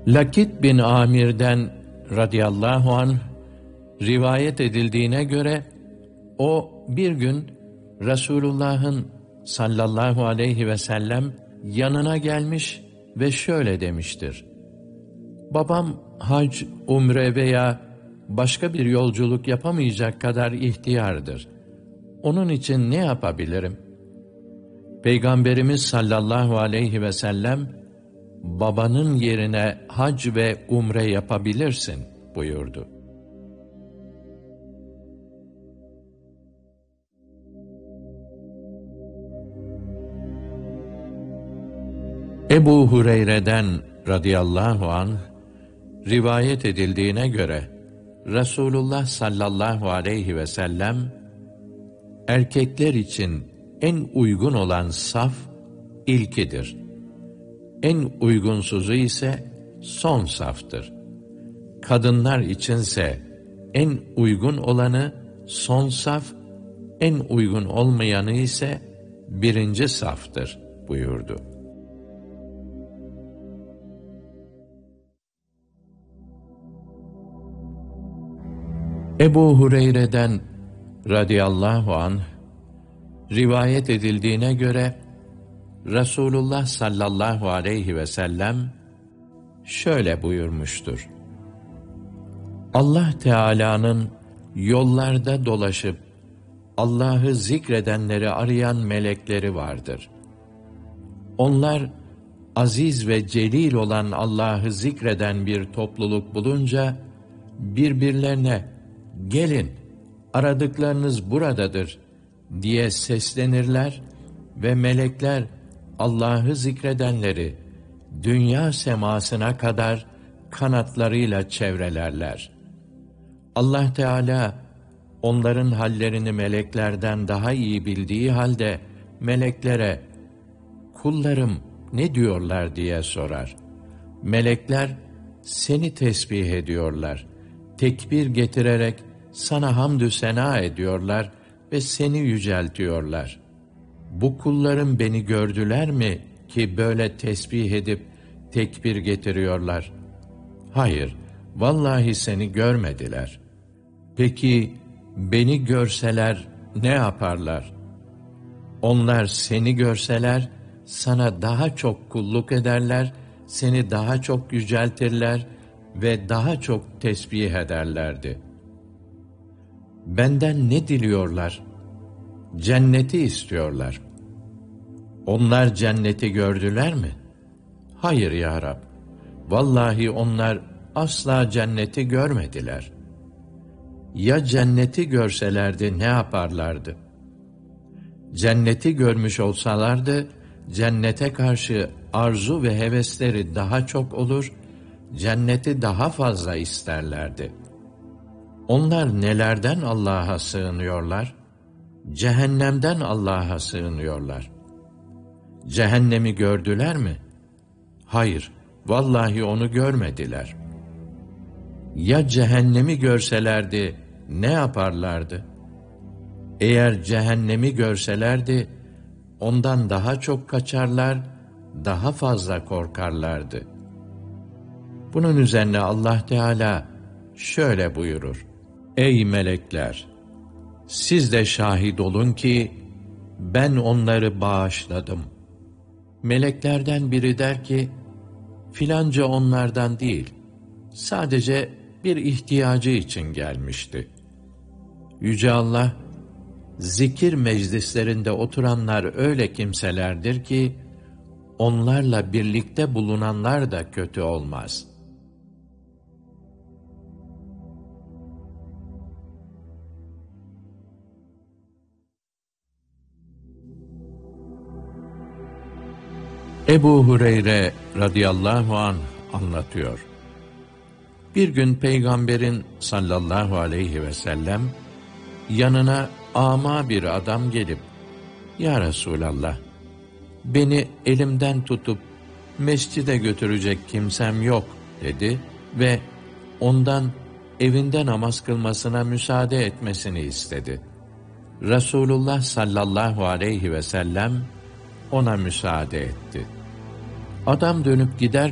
Lakit bin Amir'den radıyallahu anh rivayet edildiğine göre o bir gün Resulullah'ın sallallahu aleyhi ve sellem yanına gelmiş ve şöyle demiştir: babam hac, umre veya başka bir yolculuk yapamayacak kadar ihtiyardır. Onun için ne yapabilirim? Peygamberimiz sallallahu aleyhi ve sellem, babanın yerine hac ve umre yapabilirsin buyurdu. Ebu Hureyre'den radıyallahu anh rivayet edildiğine göre Resulullah sallallahu aleyhi ve sellem, erkekler için en uygun olan saf ilkidir. En uygunsuzu ise son saftır. Kadınlar içinse en uygun olanı son saf, en uygun olmayanı ise birinci saftır buyurdu. Ebu Hureyre'den radıyallahu anh rivayet edildiğine göre Resulullah sallallahu aleyhi ve sellem şöyle buyurmuştur: Allah Teala'nın yollarda dolaşıp Allah'ı zikredenleri arayan melekleri vardır. Onlar aziz ve celil olan Allah'ı zikreden bir topluluk bulunca birbirlerine "Gelin, aradıklarınız buradadır" diye seslenirler ve melekler Allah'ı zikredenleri dünya semasına kadar kanatlarıyla çevrelerler. Allah Teala onların hallerini meleklerden daha iyi bildiği halde meleklere "Kullarım ne diyorlar?" diye sorar. Melekler seni tesbih ediyorlar, tekbir getirerek sana hamdü sena ediyorlar ve seni yüceltiyorlar. Bu kullarım beni gördüler mi ki böyle tesbih edip tekbir getiriyorlar? Hayır, vallahi seni görmediler. Peki beni görseler ne yaparlar? Onlar seni görseler sana daha çok kulluk ederler, seni daha çok yüceltirler ve daha çok tesbih ederlerdi. Benden ne diliyorlar? Cenneti istiyorlar. Onlar cenneti gördüler mi? Hayır ya Rab, vallahi onlar asla cenneti görmediler. Ya cenneti görselerdi ne yaparlardı? Cenneti görmüş olsalardı, cennete karşı arzu ve hevesleri daha çok olur, cenneti daha fazla isterlerdi. Onlar nelerden Allah'a sığınıyorlar? Cehennemden Allah'a sığınıyorlar. Cehennemi gördüler mi? Hayır, vallahi onu görmediler. Ya cehennemi görselerdi ne yaparlardı? Eğer cehennemi görselerdi, ondan daha çok kaçarlar, daha fazla korkarlardı. Bunun üzerine Allah Teala şöyle buyurur: Ey melekler! Siz de şahit olun ki ben onları bağışladım. Meleklerden biri der ki, filanca onlardan değil, sadece bir ihtiyacı için gelmişti. Yüce Allah, zikir meclislerinde oturanlar öyle kimselerdir ki, onlarla birlikte bulunanlar da kötü olmaz. Ebu Hureyre radıyallahu anh anlatıyor. Bir gün Peygamberin sallallahu aleyhi ve sellem yanına ama bir adam gelip, "Ya Resulallah, beni elimden tutup mescide götürecek kimsem yok" dedi ve ondan evinde namaz kılmasına müsaade etmesini istedi. Resulullah sallallahu aleyhi ve sellem ona müsaade etti. Adam dönüp gider